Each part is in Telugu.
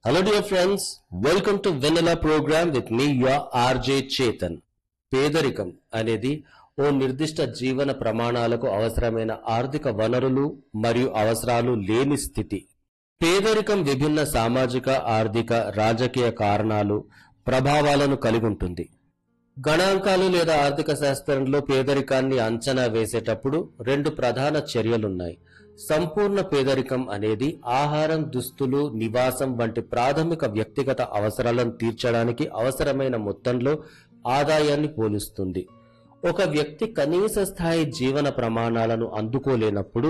Hello dear friends, welcome to Vanilla program with me your RJ Chetan. పేదరికం అనేది ఓ నిర్దిష్ట జీవన ప్రమాణాలకు అవసరమైన ఆర్థిక వనరులు మరియు అవసరాలు లేని స్థితి. పేదరికం విభిన్న సామాజిక, ఆర్థిక, రాజకీయ కారణాలు, ప్రభావాలను కలిగి ఉంటుంది. గణాంకాలు లేదా ఆర్థిక శాస్త్రంలో పేదరికాన్ని అంచనా వేసేటప్పుడు రెండు ప్రధాన చర్యలున్నాయి. సంపూర్ణ పేదరికం అనేది ఆహారం, దుస్తులు, నివాసం వంటి ప్రాథమిక వ్యక్తిగత అవసరాలను తీర్చడానికి అవసరమైన మొత్తంలో ఆదాయాన్ని పోలుస్తుంది. ఒక వ్యక్తి కనీస స్థాయి జీవన ప్రమాణాలను అందుకోలేనప్పుడు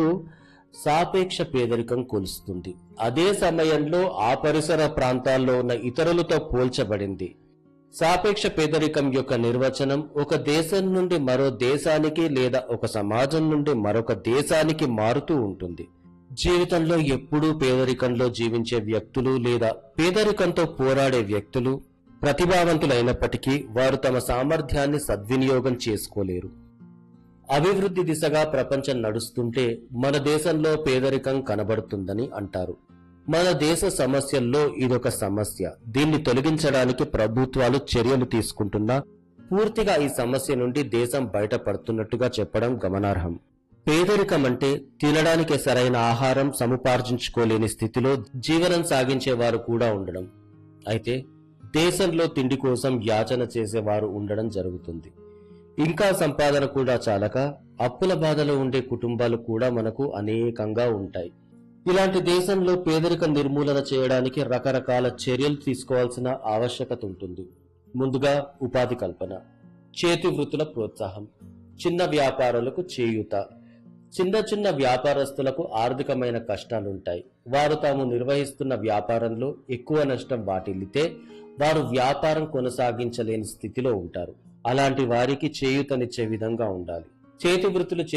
సాపేక్ష పేదరికం కొలుస్తుంది. అదే సమయంలో ఆ పరిసర ప్రాంతాల్లో ఉన్న ఇతరులతో పోల్చబడింది. సాపేక్ష పేదరికం యొక్క నిర్వచనం ఒక దేశం నుండి మరో దేశానికి లేదా ఒక సమాజం నుండి మరొక దేశానికి మారుతూ ఉంటుంది. జీవితంలో ఎప్పుడూ పేదరికంలో జీవించే వ్యక్తులు లేదా పేదరికంతో పోరాడే వ్యక్తులు ప్రతిభావంతులైనప్పటికీ వారు తమ సామర్థ్యాన్ని సద్వినియోగం చేసుకోలేరు. అభివృద్ధి దిశగా ప్రపంచం నడుస్తుంటే మన దేశంలో పేదరికం కనబడుతుందని అంటారు. మన దేశ సమస్యల్లో ఇదొక సమస్య. దీన్ని తొలగించడానికి ప్రభుత్వాలు చర్యలు తీసుకుంటున్నా పూర్తిగా ఈ సమస్య నుండి దేశం బయటపడుతున్నట్టుగా చెప్పడం గమనార్హం. పేదరికం అంటే తినడానికి సరైన ఆహారం సముపార్జించుకోలేని స్థితిలో జీవనం సాగించేవారు కూడా ఉండడం. అయితే దేశంలో తిండి కోసం యాచన చేసేవారు ఉండడం జరుగుతుంది. ఇంకా సంపాదన కూడా చాలక అప్పుల బాధలో ఉండే కుటుంబాలు కూడా మనకు అనేకంగా ఉంటాయి. ఇలాంటి దేశంలో పేదరిక నిర్మూలన చేయడానికి రకరకాల చర్యలు తీసుకోవాల్సిన ఆవశ్యకత ఉంటుంది. ముందుగా ఉపాధి కల్పన, చేతి వృత్తుల ప్రోత్సాహం, చిన్న వ్యాపారులకు చేయూత. చిన్న వ్యాపారస్తులకు ఆర్థికమైన కష్టాలుంటాయి. వారు తాము నిర్వహిస్తున్న వ్యాపారంలో ఎక్కువ నష్టం వాటిల్లితే వారు వ్యాపారం కొనసాగించలేని స్థితిలో ఉంటారు. అలాంటి వారికి చేయూతనిచ్చే విధంగా ఉండాలి. చేతి వృత్తులు